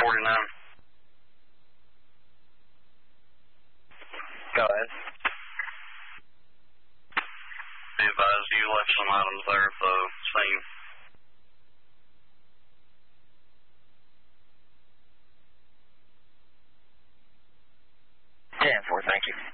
49. Go ahead. Be advised, you left some items there at the scene. 10-4, thank you.